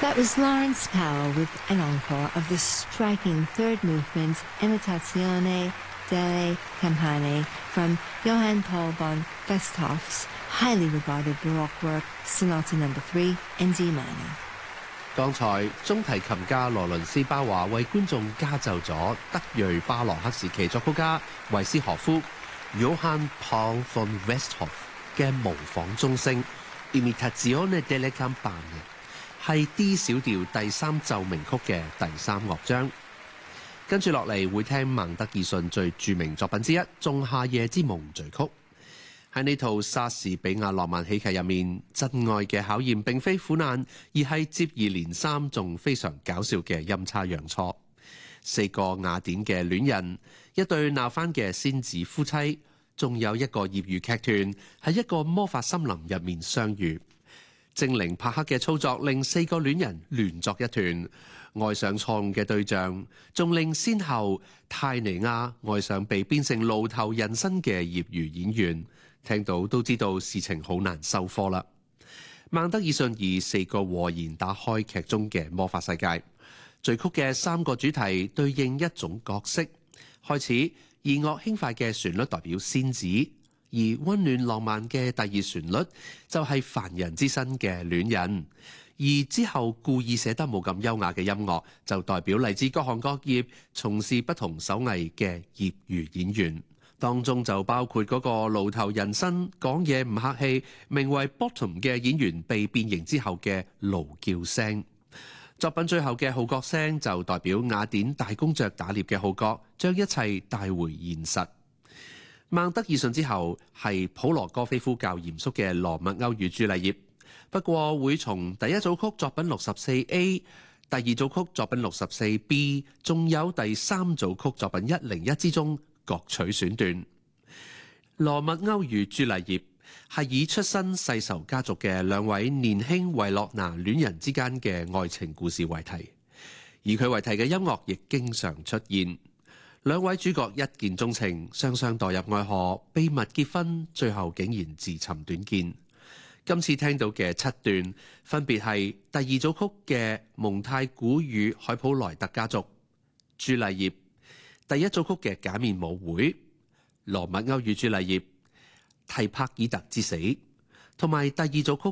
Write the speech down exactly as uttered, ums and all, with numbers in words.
That was Lawrence Powell with an encore of the striking third movement, Imitazione delle Campane, from Johann Paul von Westhoff's highly regarded Baroque work, Sonata Number Three in D minor. 剛才中提琴家羅倫斯巴華為觀眾加奏咗德裔巴洛克時期作曲家維斯荷夫 Johann Paul von Westhoff 嘅模仿鐘聲 Imitazione delle Campane， 係 D 小調第三奏鳴曲嘅第三樂章。跟住落嚟會聽孟德爾遜最著名作品之一《仲夏夜之夢》序曲。喺呢套莎士比亞浪漫喜劇入面，真愛嘅考驗並非苦難，而係接二連三仲非常搞笑嘅陰差陽錯。四個雅典嘅戀人，一對鬧翻嘅仙子夫妻，仲有一個業餘劇團喺一個魔法森林入面相遇。精靈帕克嘅操作令四個戀人亂作一團，愛上錯誤嘅對象，仲令先後泰尼亞愛上被變成露頭人身嘅業餘演員。聽到都知道事情好難收科啦。孟德爾遜以四個和弦打開劇中嘅魔法世界。序曲嘅三個主題對應一種角色。開始，弦樂輕快嘅旋律代表仙子，而溫暖浪漫嘅第二旋律就係凡人之身嘅戀人。而之後故意寫得冇咁優雅嘅音樂，就代表嚟自各行各業、從事不同手藝嘅業餘演員。當中就包括嗰個露頭人身、講嘢唔客氣、名為 Bottom 嘅演員被變形之後嘅嚎叫聲。作品最後嘅號角聲就代表雅典大公爵打獵嘅號角，將一切帶回現實。孟德爾遜之後係普羅戈菲夫較嚴肅嘅羅密歐與朱麗葉，不過會從第一組曲作品六十四 A、第二組曲作品六十四 B， 仲有第三組曲作品一零一之中各取選段。羅密歐與朱麗葉係以出身世仇家族嘅兩位年輕維洛拿戀人之間嘅愛情故事為題，以佢為題嘅音樂亦經常出現。兩位主角一見鍾情，雙雙墮入愛河，秘密結婚，最後竟然自尋短見。今次聽到嘅七段分別係第二組曲嘅蒙太古與海普萊特家族、朱麗葉、第一組曲嘅假面舞會、羅密歐與朱麗葉、提帕爾特之死，同埋第二組曲